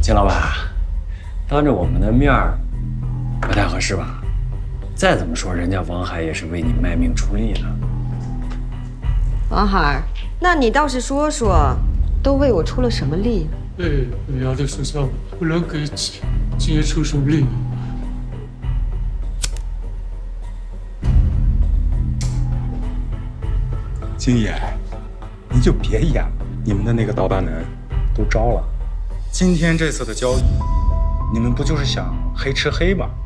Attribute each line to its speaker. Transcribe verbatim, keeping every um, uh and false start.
Speaker 1: 金老板，当着我们的面儿，不太合适吧？再怎么说，人家王海也是为你卖命出力的。
Speaker 2: 王海，那你倒是说说，都为我出了什么力？
Speaker 3: 哎，牙的身上不能给金爷出什么力。
Speaker 4: 金爷，您就别演了，你们的那个刀疤男都招了。今天这次的交易，你们不就是想黑吃黑吗？